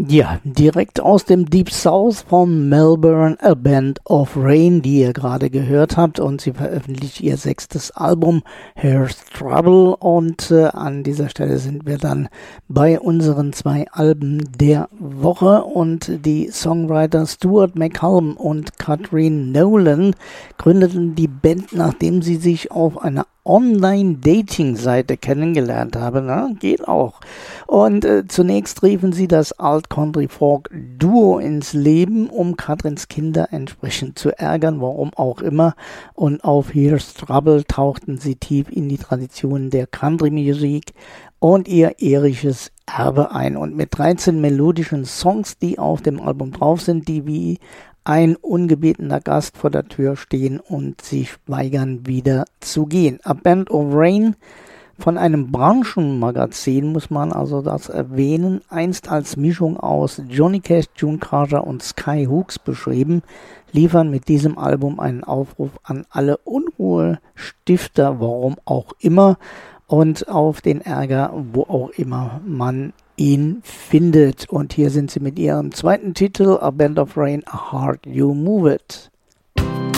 Ja, direkt aus dem Deep South von Melbourne, A Band of Rain, die ihr gerade gehört habt, und sie veröffentlicht ihr 6. Album Here's Trouble, und an dieser Stelle sind wir dann bei unseren 2 Alben der Woche, und die Songwriter Stuart McCallum und Catherine Nolan gründeten die Band, nachdem sie sich auf einer Online-Dating-Seite kennengelernt haben. Na, geht auch. Und zunächst riefen sie das Alt-Country-Folk-Duo ins Leben, um Katrins Kinder entsprechend zu ärgern, warum auch immer. Und auf Here's Trouble tauchten sie tief in die Traditionen der Country-Musik und ihr irisches Erbe ein. Und mit 13 melodischen Songs, die auf dem Album drauf sind, die wie ein ungebetener Gast vor der Tür stehen und sich weigern, wieder zu gehen. A Band of Rain, von einem Branchenmagazin, muss man also das erwähnen, einst als Mischung aus Johnny Cash, June Carter und Sky Hooks beschrieben, liefern mit diesem Album einen Aufruf an alle Unruhestifter, warum auch immer, und auf den Ärger, wo auch immer man ihn findet. Und hier sind sie mit ihrem 2. Titel, A Band of Rain, A Heart You Move It.